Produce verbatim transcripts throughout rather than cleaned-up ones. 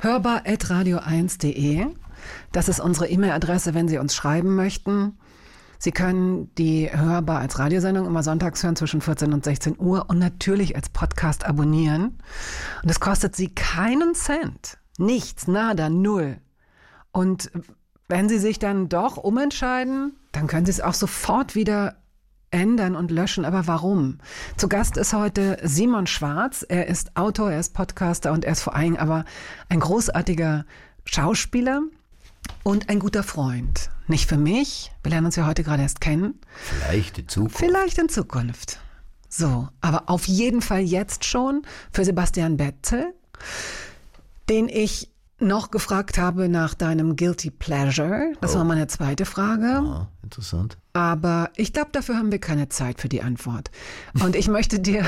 hörbar at radio eins punkt de. Das ist unsere E-Mail-Adresse, wenn Sie uns schreiben möchten. Sie können die Hörbar als Radiosendung immer sonntags hören zwischen vierzehn und sechzehn Uhr und natürlich als Podcast abonnieren. Und es kostet Sie keinen Cent. Nichts, nada, null. Und wenn Sie sich dann doch umentscheiden, dann können Sie es auch sofort wieder ändern und löschen. Aber warum? Zu Gast ist heute Simon Schwarz. Er ist Autor, er ist Podcaster und er ist vor allem aber ein großartiger Schauspieler und ein guter Freund. Nicht für mich, wir lernen uns ja heute gerade erst kennen. Vielleicht in Zukunft. Vielleicht in Zukunft. So, aber auf jeden Fall jetzt schon für Sebastian Betzel, den ich noch gefragt habe nach deinem Guilty Pleasure. Das oh. war meine zweite Frage. Ah, interessant. Aber ich glaube, dafür haben wir keine Zeit für die Antwort. Und ich möchte dir,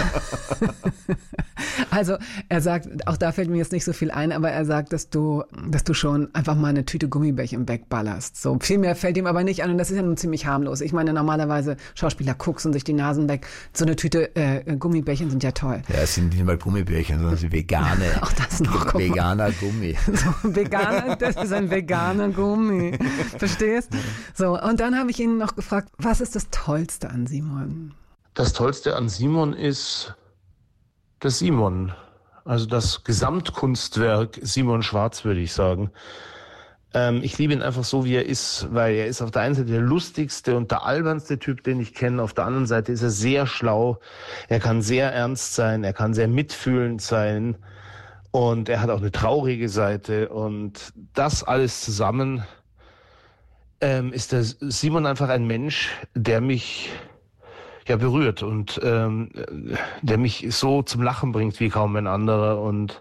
also er sagt, auch da fällt mir jetzt nicht so viel ein, aber er sagt, dass du, dass du schon einfach mal eine Tüte Gummibärchen wegballerst. So viel mehr fällt ihm aber nicht an und das ist ja nun ziemlich harmlos. Ich meine, normalerweise Schauspieler koksen sich die Nasen weg. So eine Tüte äh, Gummibärchen sind ja toll. Ja, es sind nicht mal Gummibärchen, sondern sie vegane. Auch das noch. Veganer Gummi. So, veganer, das ist ein veganer Gummi. Verstehst? So, und dann habe ich ihn noch gefragt, was ist das Tollste an Simon? Das Tollste an Simon ist das Simon. Also das Gesamtkunstwerk Simon Schwarz, würde ich sagen. Ähm, ich liebe ihn einfach so, wie er ist, weil er ist auf der einen Seite der lustigste und der albernste Typ, den ich kenne. Auf der anderen Seite ist er sehr schlau. Er kann sehr ernst sein, er kann sehr mitfühlend sein. Und er hat auch eine traurige Seite. Und das alles zusammen ähm, ist der Simon einfach ein Mensch, der mich ja berührt und ähm, der mich so zum Lachen bringt wie kaum ein anderer und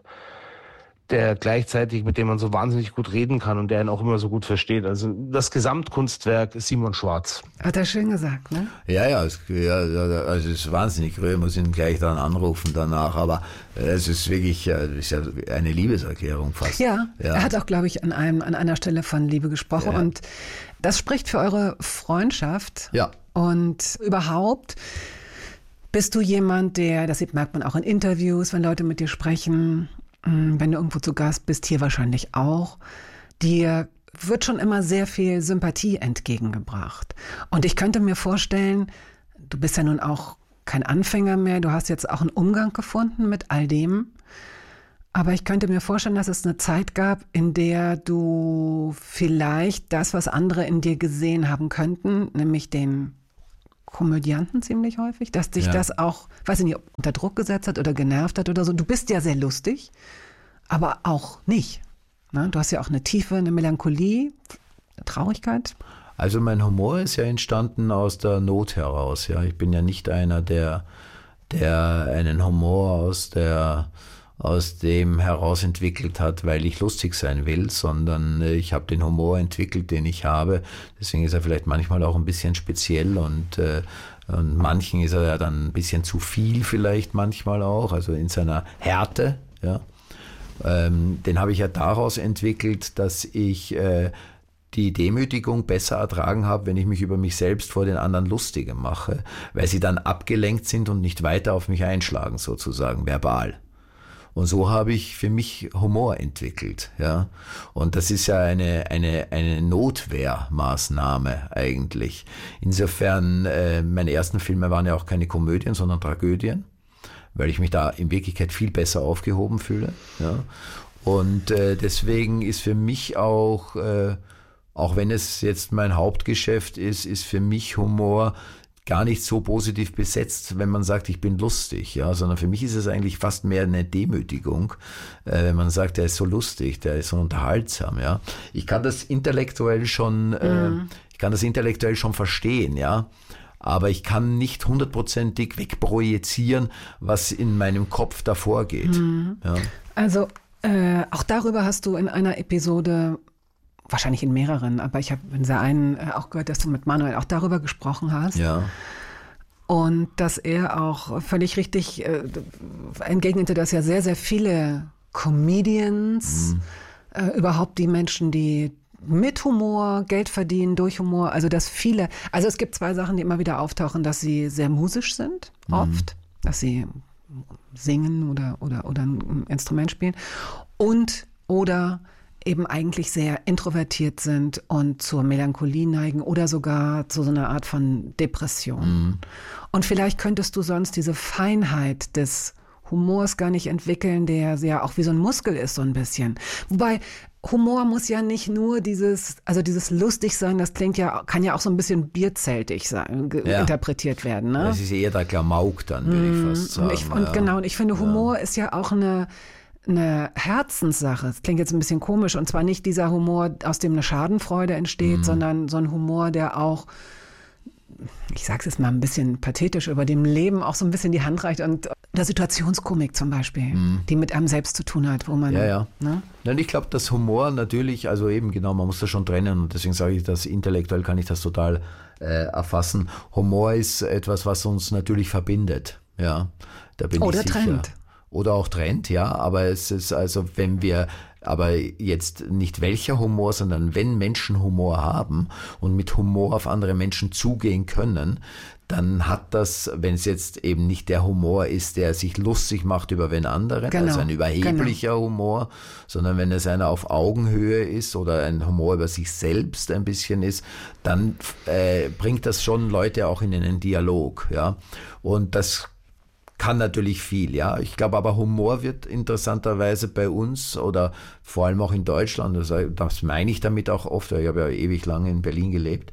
der gleichzeitig, mit dem man so wahnsinnig gut reden kann und der ihn auch immer so gut versteht. Also das Gesamtkunstwerk ist Simon Schwarz. Hat er schön gesagt, ne? Ja, ja, es, ja also es ist wahnsinnig rührend, muss ihn gleich dann anrufen danach, aber es ist wirklich ist ja eine Liebeserklärung fast. Ja, ja, er hat auch, glaube ich, an, einem, an einer Stelle von Liebe gesprochen ja. Und das spricht für eure Freundschaft. Ja. Und überhaupt bist du jemand, der, das merkt man auch in Interviews, wenn Leute mit dir sprechen, wenn du irgendwo zu Gast bist, hier wahrscheinlich auch, dir wird schon immer sehr viel Sympathie entgegengebracht. Und ich könnte mir vorstellen, du bist ja nun auch kein Anfänger mehr, du hast jetzt auch einen Umgang gefunden mit all dem. Aber ich könnte mir vorstellen, dass es eine Zeit gab, in der du vielleicht das, was andere in dir gesehen haben könnten, nämlich den Komödianten ziemlich häufig, dass dich ja. das auch, weiß ich nicht, unter Druck gesetzt hat oder genervt hat oder so. Du bist ja sehr lustig, aber auch nicht. Ne? Du hast ja auch eine Tiefe, eine Melancholie, eine Traurigkeit. Also mein Humor ist ja entstanden aus der Not heraus. Ja, ich bin ja nicht einer, der, der einen Humor aus der aus dem heraus entwickelt hat, weil ich lustig sein will, sondern ich habe den Humor entwickelt, den ich habe. Deswegen ist er vielleicht manchmal auch ein bisschen speziell und, äh, und manchen ist er ja dann ein bisschen zu viel vielleicht manchmal auch, also in seiner Härte. Ja. Ähm, den habe ich ja daraus entwickelt, dass ich äh, die Demütigung besser ertragen habe, wenn ich mich über mich selbst vor den anderen lustige mache, weil sie dann abgelenkt sind und nicht weiter auf mich einschlagen, sozusagen, verbal. Und so habe ich für mich Humor entwickelt, ja. Und das ist ja eine eine eine Notwehrmaßnahme eigentlich. Insofern, äh, meine ersten Filme waren ja auch keine Komödien, sondern Tragödien, weil ich mich da in Wirklichkeit viel besser aufgehoben fühle, ja. Und äh, deswegen ist für mich auch, äh, auch wenn es jetzt mein Hauptgeschäft ist, ist für mich Humor gar nicht so positiv besetzt, wenn man sagt, ich bin lustig, ja, sondern für mich ist es eigentlich fast mehr eine Demütigung, äh, wenn man sagt, der ist so lustig, der ist so unterhaltsam, ja. Ich kann das intellektuell schon, mhm. äh, ich kann das intellektuell schon verstehen, ja, aber ich kann nicht hundertprozentig wegprojizieren, was in meinem Kopf da vorgeht. Mhm. Ja. Also äh, auch darüber hast du in einer Episode, wahrscheinlich in mehreren, aber ich habe in der einen auch gehört, dass du mit Manuel auch darüber gesprochen hast. Ja. Und dass er auch völlig richtig äh, entgegnete, dass ja sehr, sehr viele Comedians, mhm. äh, überhaupt die Menschen, die mit Humor Geld verdienen, durch Humor, also dass viele, also es gibt zwei Sachen, die immer wieder auftauchen, dass sie sehr musisch sind, oft, mhm. dass sie singen oder, oder, oder ein Instrument spielen und oder eben eigentlich sehr introvertiert sind und zur Melancholie neigen oder sogar zu so einer Art von Depression. Mhm. Und vielleicht könntest du sonst diese Feinheit des Humors gar nicht entwickeln, der ja auch wie so ein Muskel ist, so ein bisschen. Wobei Humor muss ja nicht nur dieses, also dieses lustig sein, das klingt ja, kann ja auch so ein bisschen bierzeltig sein, ja. interpretiert werden. Ne? Das ist eher der Klamauk dann, würde mm, ich fast sagen. Und, ich, und ja. genau, und ich finde, Humor ja. ist ja auch eine, eine Herzenssache. Das klingt jetzt ein bisschen komisch, und zwar nicht dieser Humor, aus dem eine Schadenfreude entsteht, mm. sondern so ein Humor, der auch, ich sag's jetzt mal ein bisschen pathetisch, über dem Leben auch so ein bisschen die Hand reicht, und der Situationskomik zum Beispiel, mm. die mit einem selbst zu tun hat, wo man... Ja, ja. Ne? Und ich glaube, dass Humor natürlich, also eben genau, man muss das schon trennen, und deswegen sage ich, dass intellektuell kann ich das total äh, erfassen. Humor ist etwas, was uns natürlich verbindet, ja, da bin Oder ich sicher. trennt. Oder auch trennt, ja, aber es ist also, wenn wir, aber jetzt nicht welcher Humor, sondern wenn Menschen Humor haben und mit Humor auf andere Menschen zugehen können, dann hat das, wenn es jetzt eben nicht der Humor ist, der sich lustig macht über wen anderen, genau, also ein überheblicher genau. Humor, sondern wenn es einer auf Augenhöhe ist oder ein Humor über sich selbst ein bisschen ist, dann äh, bringt das schon Leute auch in einen Dialog, ja, und das kann natürlich viel, ja. Ich glaube aber, Humor wird interessanterweise bei uns oder vor allem auch in Deutschland, das, das meine ich damit auch oft, ich habe ja ewig lange in Berlin gelebt,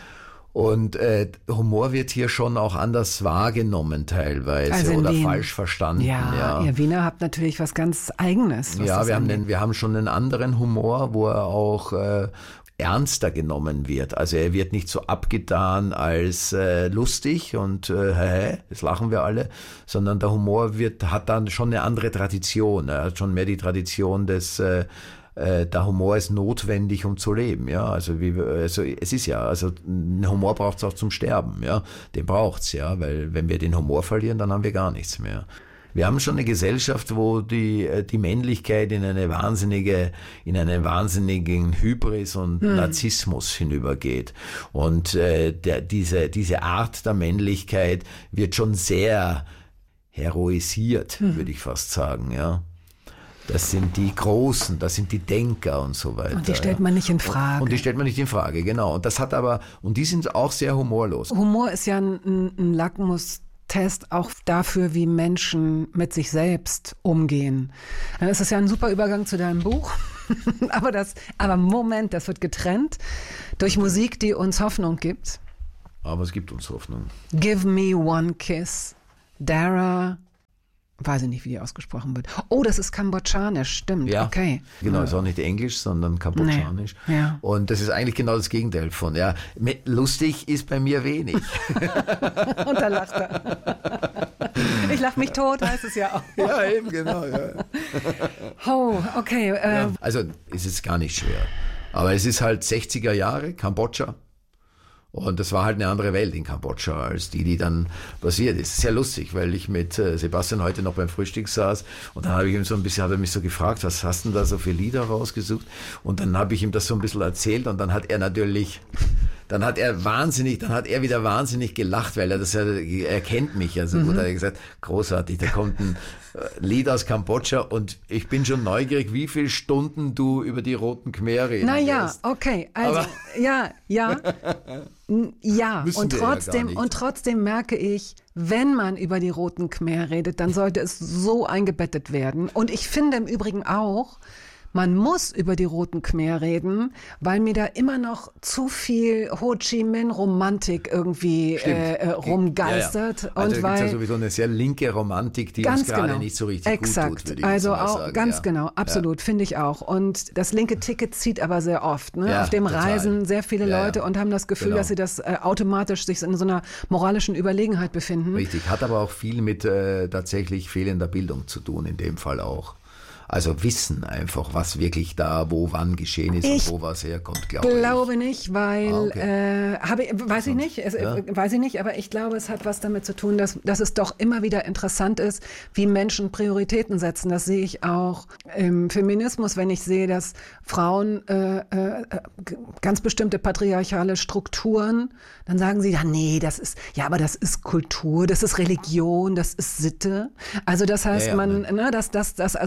und äh, Humor wird hier schon auch anders wahrgenommen teilweise also oder Wien. falsch verstanden. Ja, ja, ihr Wiener habt natürlich was ganz Eigenes. Was ja, wir haben, den, wir haben schon einen anderen Humor, wo er auch äh, ernster genommen wird. Also er wird nicht so abgetan als äh, lustig und äh, hä, das lachen wir alle, sondern der Humor wird hat dann schon eine andere Tradition. Er hat schon mehr die Tradition des äh, der Humor ist notwendig, um zu leben, ja, also wie, also es ist ja, also ein Humor braucht es auch zum Sterben, ja, den braucht's, ja, weil wenn wir den Humor verlieren, dann haben wir gar nichts mehr. Wir haben schon eine Gesellschaft, wo die, die Männlichkeit in eine wahnsinnige, in einen wahnsinnigen Hybris und hm. Narzissmus hinübergeht. Und äh, der, diese, diese Art der Männlichkeit wird schon sehr heroisiert, hm. würde ich fast sagen, ja. Das sind die Großen, das sind die Denker und so weiter. Und die stellt man nicht in Frage. Und die stellt man nicht in Frage, genau. Und das hat aber, und die sind auch sehr humorlos. Humor ist ja ein, ein Lackmustest auch dafür, wie Menschen mit sich selbst umgehen. Das ist ja ein super Übergang zu deinem Buch. aber das, aber Moment, das wird getrennt durch Musik, die uns Hoffnung gibt. Aber es gibt uns Hoffnung. Give Me One Kiss, Dara. Weiß ich nicht, wie die ausgesprochen wird. Oh, das ist kambodschanisch, stimmt, ja, okay. Genau, ist auch nicht Englisch, sondern kambodschanisch. Nee, ja. Und das ist eigentlich genau das Gegenteil von, ja, lustig ist bei mir wenig. Und da lacht er. Ich lach mich tot, heißt es ja auch. Ja, eben, genau, ja. Oh, okay. Äh, ja, also, es ist gar nicht schwer. Aber es ist halt sechziger Jahre, Kambodscha. Und das war halt eine andere Welt in Kambodscha, als die, die dann passiert ist. Sehr lustig, weil ich mit Sebastian heute noch beim Frühstück saß und dann habe ich ihm so ein bisschen, hat er mich so gefragt, was hast du denn da so für Lieder rausgesucht? Und dann habe ich ihm das so ein bisschen erzählt und dann hat er natürlich, dann hat er wahnsinnig, dann hat er wieder wahnsinnig gelacht, weil er das ja, er kennt mich ja so gut. Mhm. Er hat gesagt, großartig, da kommt ein Lied aus Kambodscha und ich bin schon neugierig, wie viele Stunden du über die Roten Khmer reden Naja, wirst. okay, also, aber ja, ja, ja, und trotzdem, ja und trotzdem merke ich, wenn man über die Roten Khmer redet, dann sollte es so eingebettet werden. Und ich finde im Übrigen auch, man muss über die Roten Khmer reden, weil mir da immer noch zu viel Ho Chi Minh Romantik irgendwie äh, rumgeistert. Ja, ja. Also und da weil gibt's ja sowieso eine sehr linke Romantik, die uns gerade genau. nicht so richtig Exakt. gut tut, würde ich also jetzt mal auch sagen. ganz ja. genau, absolut, ja. finde ich auch. Und das linke Ticket zieht aber sehr oft. Ne? Ja, Auf dem total. Reisen sehr viele ja, Leute ja. und haben das Gefühl, genau. dass sie das äh, automatisch sich in so einer moralischen Überlegenheit befinden. Richtig, hat aber auch viel mit äh, tatsächlich fehlender Bildung zu tun, in dem Fall auch. Also wissen einfach, was wirklich da, wo, wann geschehen ist ich und wo was herkommt, glaube ich. glaube nicht, weil, ah, okay. äh, habe ich, weiß ich nicht, es, ja? weiß ich nicht, aber ich glaube, es hat was damit zu tun, dass, dass es doch immer wieder interessant ist, wie Menschen Prioritäten setzen. Das sehe ich auch im Feminismus, wenn ich sehe, dass Frauen äh, äh, ganz bestimmte patriarchale Strukturen, dann sagen sie, ja, nee, das ist, ja, aber das ist Kultur, das ist Religion, das ist Sitte. Also das heißt, ja, ja, man, ne? ne, dass das, das also die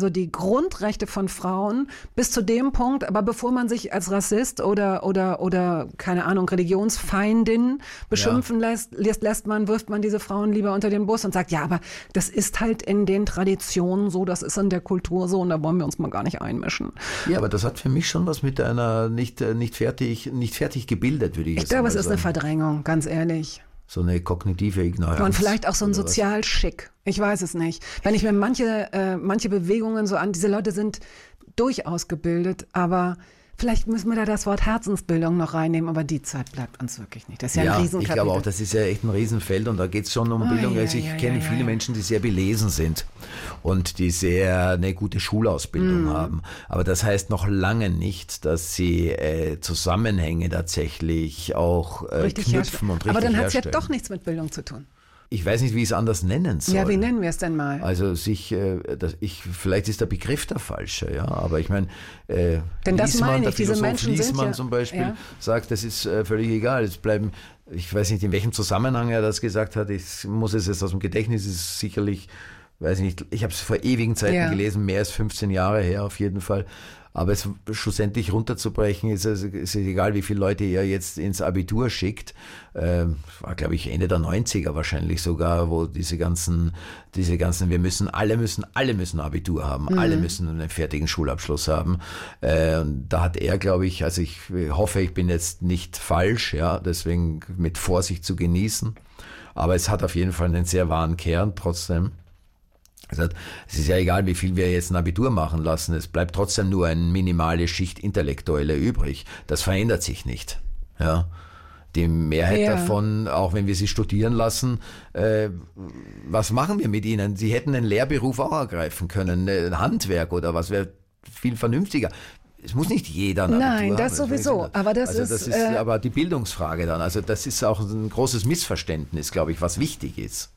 Grundrechte von Frauen bis zu dem Punkt, aber bevor man sich als Rassist oder oder oder keine Ahnung Religionsfeindin beschimpfen ja. lässt, lässt, lässt man, wirft man diese Frauen lieber unter den Bus und sagt, ja, aber das ist halt in den Traditionen so, das ist in der Kultur so und da wollen wir uns mal gar nicht einmischen. Ja, aber das hat für mich schon was mit einer nicht, nicht fertig, nicht fertig gebildet, würde ich, ich jetzt glaube, mal es ist sagen. eine Verdrängung, ganz ehrlich. So eine kognitive Ignoranz. Und vielleicht auch so ein Sozialschick. Ich weiß es nicht. Wenn ich mir manche, äh, manche Bewegungen so an, diese Leute sind durchaus gebildet, aber vielleicht müssen wir da das Wort Herzensbildung noch reinnehmen, aber die Zeit bleibt uns wirklich nicht. Das ist ja, ja ein Riesenkapitel. Ich glaube auch, das ist ja echt ein Riesenfeld und da geht es schon um oh, Bildung. Ja, also ich ja, kenne ja, viele ja. Menschen, die sehr belesen sind und die sehr eine gute Schulausbildung mm. haben. Aber das heißt noch lange nicht, dass sie äh, Zusammenhänge tatsächlich auch äh, richtig knüpfen herstellen. und richtig Aber dann hat es ja herstellen. doch nichts mit Bildung zu tun. Ich weiß nicht, wie ich es anders nennen soll. Ja, wie nennen wir es denn mal? Also sich, äh, das, ich, vielleicht ist der Begriff der falsche, ja. Aber ich meine, äh, Denn das Liesmann, meine der ich, diese Philosoph Menschen sind Liesmann ja, zum Beispiel ja. sagt, das ist äh, völlig egal. Es bleiben, ich weiß nicht, in welchem Zusammenhang er das gesagt hat. Ich muss es jetzt aus dem Gedächtnis, es ist sicherlich, weiß nicht, ich habe es vor ewigen Zeiten ja. gelesen, mehr als fünfzehn Jahre her auf jeden Fall. Aber es schlussendlich runterzubrechen, ist es ist egal, wie viele Leute ihr jetzt ins Abitur schickt. Ähm, war, glaube ich, Ende der neunziger wahrscheinlich sogar, wo diese ganzen, diese ganzen, wir müssen, alle müssen, alle müssen Abitur haben, mhm. alle müssen einen fertigen Schulabschluss haben. Äh, und da hat er, glaube ich, also ich hoffe, ich bin jetzt nicht falsch, ja, deswegen mit Vorsicht zu genießen. Aber es hat auf jeden Fall einen sehr wahren Kern trotzdem. Also, es ist ja egal, wie viel wir jetzt ein Abitur machen lassen, es bleibt trotzdem nur eine minimale Schicht Intellektuelle übrig. Das verändert sich nicht. Ja. Die Mehrheit ja. davon, auch wenn wir sie studieren lassen, äh, was machen wir mit ihnen? Sie hätten einen Lehrberuf auch ergreifen können, ein Handwerk oder was, wäre viel vernünftiger. Es muss nicht jeder ein Abitur Nein, das haben, sowieso. Aber das also ist, das ist äh, aber die Bildungsfrage dann. Also das ist auch ein großes Missverständnis, glaube ich, was wichtig ist.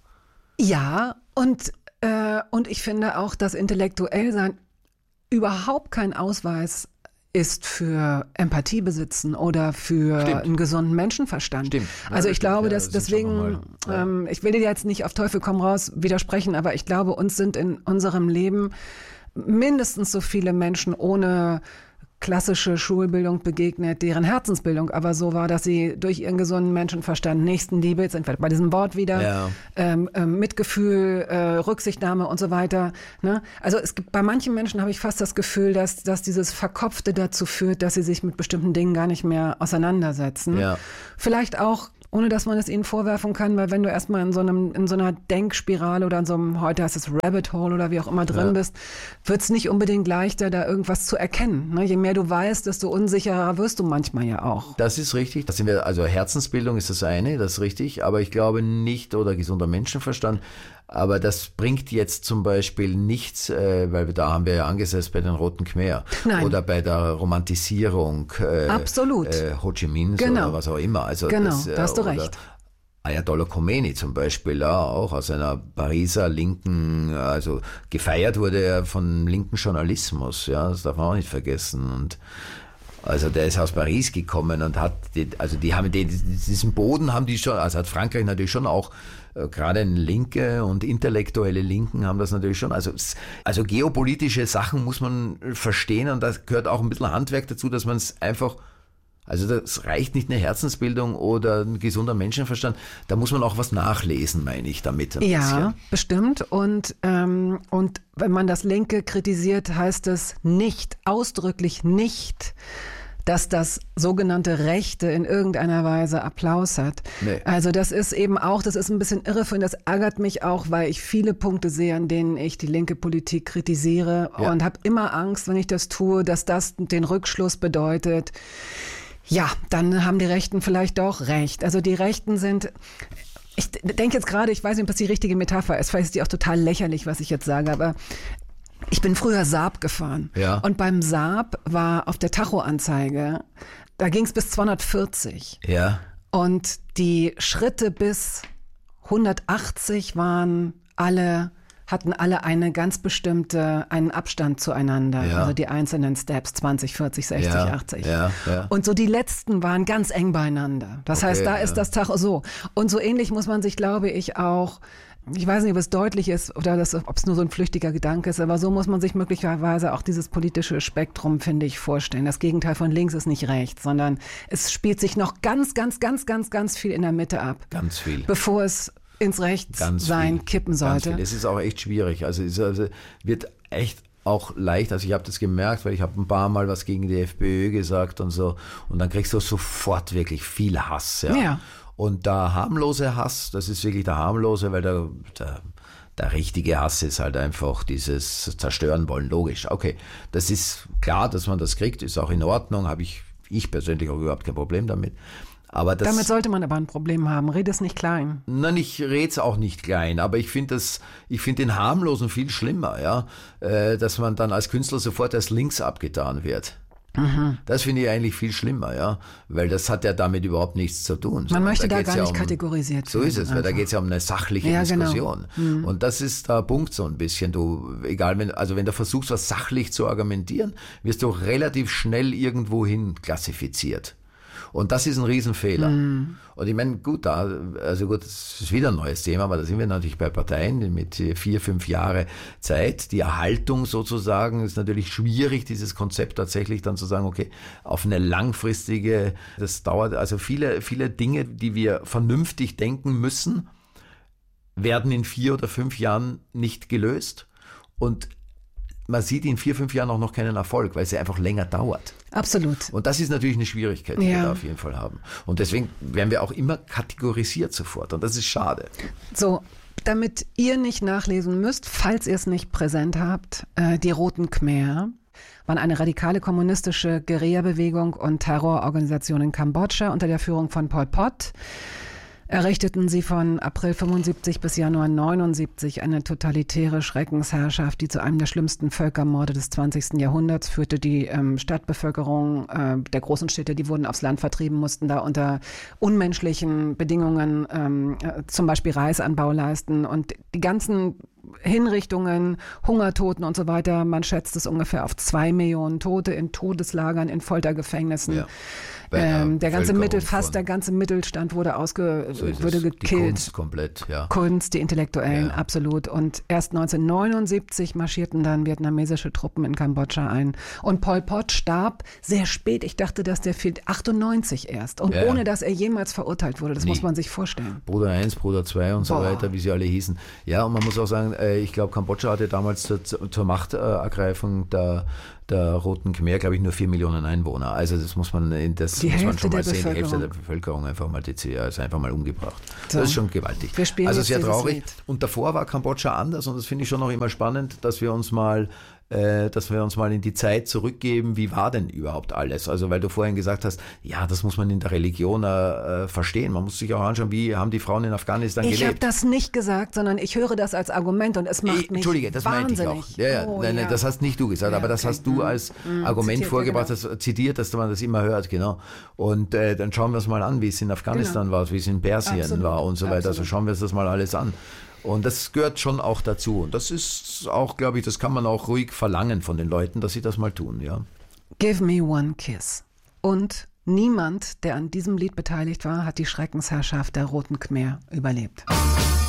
Ja, und Äh, und ich finde auch, dass Intellektuellsein überhaupt kein Ausweis ist für Empathie besitzen oder für Stimmt. einen gesunden Menschenverstand. Stimmt. Ja, also ich das glaube, stimmt. Ja, dass das ist deswegen, schon mal, ja. ähm, ich will dir jetzt nicht auf Teufel komm raus widersprechen, aber ich glaube, uns sind in unserem Leben mindestens so viele Menschen ohne klassische Schulbildung begegnet, deren Herzensbildung aber so war, dass sie durch ihren gesunden Menschenverstand, Nächstenliebe, jetzt sind wir bei diesem Wort wieder, ja. ähm, ähm, Mitgefühl, äh, Rücksichtnahme und so weiter. Ne? Also es gibt, bei manchen Menschen habe ich fast das Gefühl, dass, dass dieses Verkopfte dazu führt, dass sie sich mit bestimmten Dingen gar nicht mehr auseinandersetzen. Ja. Vielleicht auch ohne dass man es ihnen vorwerfen kann, weil wenn du erstmal in so einem, in so einer Denkspirale oder in so einem, heute heißt es Rabbit Hole oder wie auch immer drin ja. bist, wird es nicht unbedingt leichter, da irgendwas zu erkennen. Ne? Je mehr du weißt, desto unsicherer wirst du manchmal ja auch. Das ist richtig. Das sind wir, also Herzensbildung ist das eine, das ist richtig, aber ich glaube nicht, oder gesunder Menschenverstand, aber das bringt jetzt zum Beispiel nichts, äh, weil wir, da haben wir ja angesetzt bei den Roten Khmer. Nein. Oder bei der Romantisierung äh, Absolut. Äh, Ho Chi Minhs genau. oder was auch immer. Also genau, das, äh, da hast du oder recht. Ayatollah Khomeini zum Beispiel, ja, auch aus einer Pariser linken, also gefeiert wurde er von linken Journalismus, ja, das darf man auch nicht vergessen. Und also der ist aus Paris gekommen und hat, die, also die haben den, diesen Boden haben die schon, also hat Frankreich natürlich schon auch, äh, gerade Linke und intellektuelle Linken haben das natürlich schon, also, also geopolitische Sachen muss man verstehen und da gehört auch ein bisschen Handwerk dazu, dass man es einfach, also das reicht nicht eine Herzensbildung oder ein gesunder Menschenverstand, da muss man auch was nachlesen, meine ich damit ein ja, bisschen. bestimmt. Und, ähm, und wenn man das Linke kritisiert, heißt es nicht, ausdrücklich nicht, dass das sogenannte Rechte in irgendeiner Weise Applaus hat. Nee. Also das ist eben auch, das ist ein bisschen irreführend, das ärgert mich auch, weil ich viele Punkte sehe, an denen ich die linke Politik kritisiere ja. und habe immer Angst, wenn ich das tue, dass das den Rückschluss bedeutet, ja, dann haben die Rechten vielleicht doch recht. Also die Rechten sind, ich denke jetzt gerade, ich weiß nicht, ob das die richtige Metapher ist, vielleicht ist die auch total lächerlich, was ich jetzt sage, aber ich bin früher Saab gefahren. Ja. Und beim Saab war auf der Tachoanzeige, da ging es bis zweihundertvierzig. Ja. Und die Schritte bis hundertachtzig waren alle... hatten alle eine ganz bestimmte, einen Abstand zueinander. Ja. Also die einzelnen Steps, zwanzig, vierzig, sechzig, ja, achtzig. Ja, ja. Und so die letzten waren ganz eng beinander. Das Okay, heißt, da ja. ist das Tacho so. Und so ähnlich muss man sich, glaube ich, auch Ich weiß nicht, ob es deutlich ist oder das, ob es nur so ein flüchtiger Gedanke ist, aber so muss man sich möglicherweise auch dieses politische Spektrum, finde ich, vorstellen. Das Gegenteil von links ist nicht rechts, sondern es spielt sich noch ganz, ganz, ganz, ganz, ganz viel in der Mitte ab. Ganz viel. Bevor es ins Rechtssein viel, kippen sollte. Ganz viel. Es ist auch echt schwierig. Also es also wird echt auch leicht, also ich habe das gemerkt, weil ich habe ein paar Mal was gegen die FPÖ gesagt und so und dann kriegst du sofort wirklich viel Hass. Ja. ja. Und der harmlose Hass, das ist wirklich der harmlose, weil der, der, der richtige Hass ist halt einfach dieses Zerstören wollen, logisch. Okay, das ist klar, dass man das kriegt, ist auch in Ordnung, habe ich, ich persönlich auch überhaupt kein Problem damit. Aber das, damit sollte man aber ein Problem haben. Red es nicht klein. Nein, ich rede es auch nicht klein, aber ich finde das, ich finde den harmlosen viel schlimmer, ja, äh, dass man dann als Künstler sofort als links abgetan wird. Mhm. Das finde ich eigentlich viel schlimmer, ja, weil das hat ja damit überhaupt nichts zu tun. Man möchte da, da gar ja nicht um, kategorisiert werden. So ist es, einfach. Weil da geht es ja um eine sachliche ja, Diskussion. Genau. Mhm. Und das ist der Punkt so ein bisschen. Du, egal, wenn, also wenn du versuchst, was sachlich zu argumentieren, wirst du relativ schnell irgendwo hin klassifiziert. Und das ist ein Riesenfehler. Mm. Und ich meine, gut, da, also gut, das ist wieder ein neues Thema, aber da sind wir natürlich bei Parteien mit vier, fünf Jahre Zeit. Die Erhaltung sozusagen ist natürlich schwierig, dieses Konzept tatsächlich dann zu sagen, okay, auf eine langfristige, das dauert, also viele, viele Dinge, die wir vernünftig denken müssen, werden in vier oder fünf Jahren nicht gelöst. Und man sieht in vier, fünf Jahren auch noch keinen Erfolg, weil es ja einfach länger dauert. Absolut. Und das ist natürlich eine Schwierigkeit, die ja. wir da auf jeden Fall haben. Und deswegen werden wir auch immer kategorisiert sofort. Und das ist schade. So, damit ihr nicht nachlesen müsst, falls ihr es nicht präsent habt, äh, die Roten Khmer waren eine radikale kommunistische Guerilla-Bewegung und Terrororganisation in Kambodscha unter der Führung von Pol Pot. Errichteten sie von April fünfundsiebzig bis Januar neunundsiebzig eine totalitäre Schreckensherrschaft, die zu einem der schlimmsten Völkermorde des zwanzigsten Jahrhunderts führte. Die ähm, Stadtbevölkerung äh, der großen Städte, die wurden aufs Land vertrieben, mussten da unter unmenschlichen Bedingungen ähm, äh, zum Beispiel Reisanbau leisten. Und die ganzen Hinrichtungen, Hungertoten und so weiter, man schätzt es ungefähr auf zwei Millionen Tote in Todeslagern, in Foltergefängnissen. Ja. Ähm, der ganze Mittel, fast der ganze Mittelstand wurde ausge, so wurde gekillt. Die Kunst komplett, ja. Kunst, die Intellektuellen, ja. absolut. Und erst neunzehnhundertneunundsiebzig marschierten dann vietnamesische Truppen in Kambodscha ein. Und Pol Pot starb sehr spät. Ich dachte, dass der fiel achtundneunzig erst. Und ja. ohne, dass er jemals verurteilt wurde. Das Nie. muss man sich vorstellen. Bruder eins, Bruder zwei und so Boah. weiter, wie sie alle hießen. Ja, und man muss auch sagen, ich glaube, Kambodscha hatte damals zur, zur Machtergreifung der der Roten Khmer, glaube ich, nur vier Millionen Einwohner. Also das muss man, das die muss man schon mal sehen. Die Hälfte der Bevölkerung einfach mal, also einfach mal umgebracht. So. Das ist schon gewaltig. Wir spielen also sehr traurig. Lied. Und davor war Kambodscha anders und das finde ich schon noch immer spannend, dass wir uns mal äh, dass wir uns mal in die Zeit zurückgeben, wie war denn überhaupt alles? Also weil du vorhin gesagt hast, ja, das muss man in der Religion äh, verstehen. Man muss sich auch anschauen, wie haben die Frauen in Afghanistan ich gelebt. Ich habe das nicht gesagt, sondern ich höre das als Argument und es macht ich, mich Entschuldige, das wahnsinnig. meinte ich auch. Ja, ja. Oh, nein, nein, ja. das hast nicht du gesagt, ja, aber das okay. hast du als mhm. Argument zitiert, vorgebracht, genau. das zitiert, dass man das immer hört, genau. Und äh, dann schauen wir es mal an, wie es in Afghanistan genau. war, wie es in Persien Absolut. war und so weiter. Absolut. Also schauen wir uns das mal alles an. Und das gehört schon auch dazu. Und das ist auch, glaube ich, das kann man auch ruhig verlangen von den Leuten, dass sie das mal tun, ja. Give me one kiss. Und niemand, der an diesem Lied beteiligt war, hat die Schreckensherrschaft der Roten Khmer überlebt.